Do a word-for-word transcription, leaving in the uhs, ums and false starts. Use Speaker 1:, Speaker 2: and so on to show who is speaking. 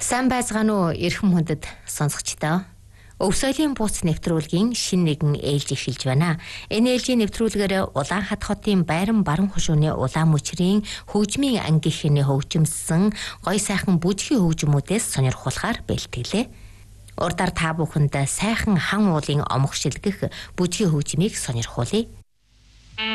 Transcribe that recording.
Speaker 1: Сайн байцгаана уу эрхэм хүндэт сонсогчдоо. Өв соёлын бууц нэвтрүүлгийн шинэ нэгэн ээлж эхэлж байна. Энэ ээлжийн нэвтрүүлгээр Улаанхат хотын Байран Баран хушууны улаан мөчрийн хөгжмийн ангийнхны хөгжимсөн гой сайхан бүжгийн хөгжмүүдээс сонирхуулахаар бэлтгэлээ. Урдаар та бүхэнд сайхан хан уулын омох шилгэх бүжгийн хөгжмийг сонирхуулъя.